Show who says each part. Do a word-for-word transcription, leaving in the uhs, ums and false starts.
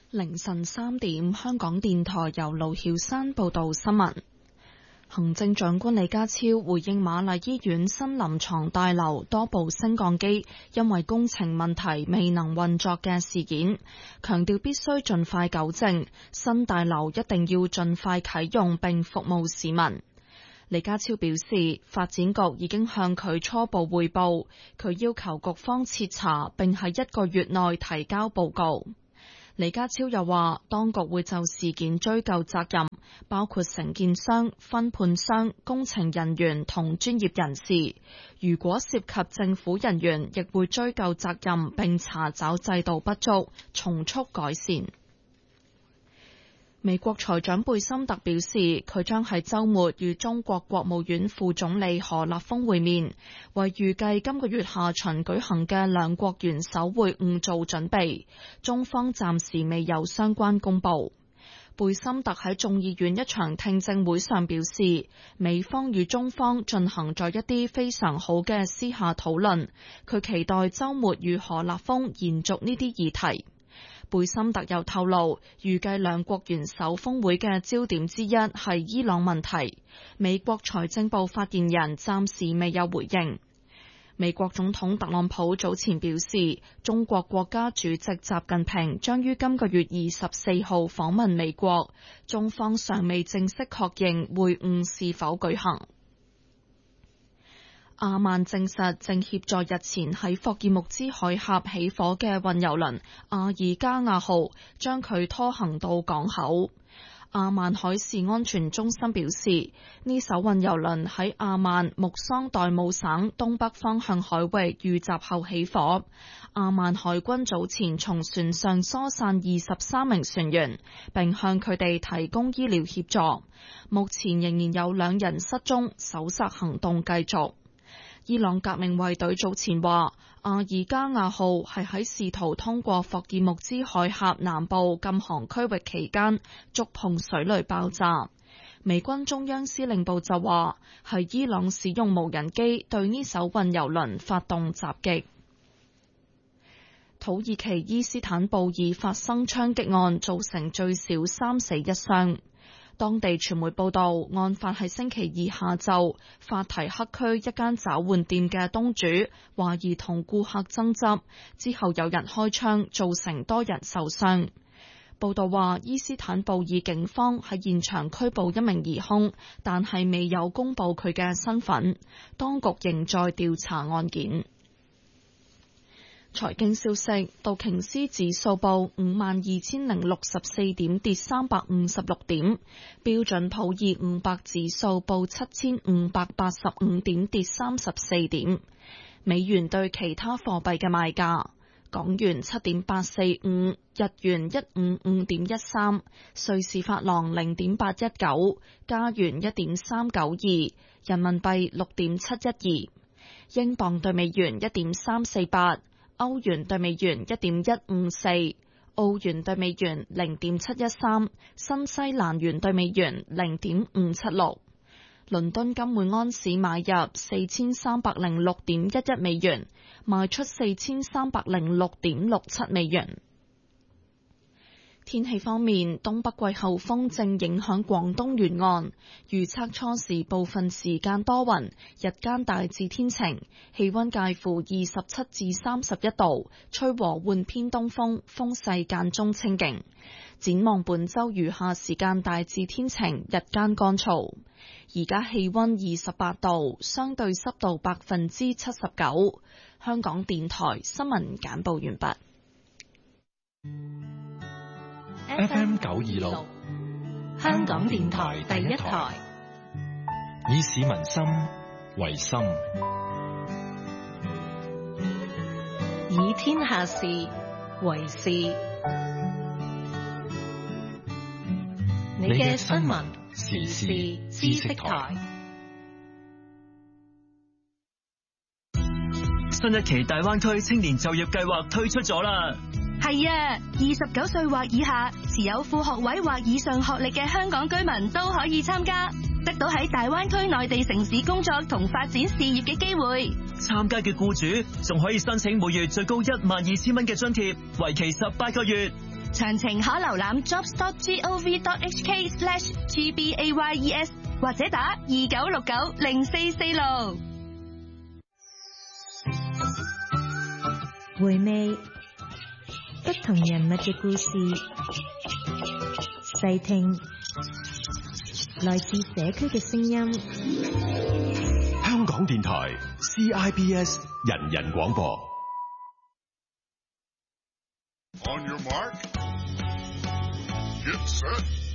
Speaker 1: 凌晨三點，香港電台由盧曉山報道新聞。行政長官李家超回應瑪麗醫院新臨床大樓多部升降機因為工程問題未能運作嘅事件，強調必須盡快糾正，新大樓一定要盡快啟用並服務市民。李家超表示，發展局已經向佢初步匯報，佢要求局方徹查並喺一個月內提交報告。李家超又話，當局會就事件追究責任，包括承建商、分判商、工程人員同專業人士。如果涉及政府人員，亦會追究責任並查找制度不足，從速改善。美國財長貝森特表示，佢將喺週末與中國國務院副總理何立峰會面，為預計今個月下旬舉行嘅兩國元首會晤做準備。中方暫時未有相關公佈。貝森特喺眾議院一場聽證會上表示，美方與中方進行咗一啲非常好嘅私下討論，佢期待週末與何立峰延續呢啲議題。貝森特又透露，預計兩國元首峰會嘅焦點之一係伊朗問題。美國財政部發言人暫時未有回應。美國總統特朗普早前表示，中國國家主席習近平將於今個月二十四號訪問美國，中方尚未正式確認會晤是否舉行。阿曼證實正協助日前喺霍爾木茲海峽起火嘅運油輪阿爾加亞號，將佢拖行到港口。阿曼海事安全中心表示，呢艘運油輪喺阿曼穆桑代姆省東北方向海域遇襲後起火。阿曼海軍早前從船上疏散二十三名船員，並向佢哋提供醫療協助。目前仍然有兩人失蹤，搜索行動繼續。伊朗革命衛隊早前話，阿爾加亞號係喺試圖通過霍爾木茲海峽南部禁航區域期間觸碰水雷爆炸。美軍中央司令部就話，係伊朗使用無人機對呢艘運油輪發動襲擊。土耳其伊斯坦布爾發生槍擊案，造成最少三死一傷。當地傳媒報道，案發喺星期二下晝，法提克區一間找換店嘅東主懷疑同顧客爭執，之後有人開槍，造成多人受傷。報道話，伊斯坦布爾警方喺現場拘捕一名疑兇，但係未有公布佢嘅身份，當局仍在調查案件。財經消息，道瓊斯指數報五萬二千零六十四點，跌三百五十六點；標準普爾五百指數報七千五百八十五點，跌三十四點。美元對其他貨幣嘅賣價：港元七點八四五，日元一五五點一三，瑞士法郎零點八一九，加元一點三九二，人民幣六點七一二，英鎊對美元一點三四八。歐元對美元一點一五四，澳元對美元零點七一三，新西蘭元對美元零點五七六。倫敦金每安士買入四千三百零六點一一美元，賣出四千三百零六點六七美元。天氣方面，東北季候風正影響廣東沿岸，預測初時部分時間多雲，日間大致天晴，氣溫介乎二十七至三十一度，吹和緩偏東風，風勢間中清勁。展望本周餘下時間大致天晴，日間乾燥。而家氣溫二十八度，相對濕度百分之七十九。香港電台新聞簡報完畢。
Speaker 2: F M 九二六，香港電台第一台，以市民心為心，
Speaker 3: 以天下事為事。你嘅新聞時事知識台。
Speaker 4: 新一期大灣區青年就業計劃推出咗啦。
Speaker 5: 係啊，二十九歲或以下，持有副學位或以上學歷嘅香港居民都可以參加，得到喺大灣區內地城市工作同發展事業嘅機會。
Speaker 4: 參加嘅僱主仲可以申請每月最高一萬二千蚊嘅津貼，為期十八個月。
Speaker 5: 詳情可瀏覽 jobs dot gov dot hk slash gbayes 或者打二九六九零四四六。
Speaker 6: 回味不同人物嘅故事，細聽來自社區嘅聲音。
Speaker 7: 香港電台 C I B S 人人廣播。
Speaker 8: On your mark, get set.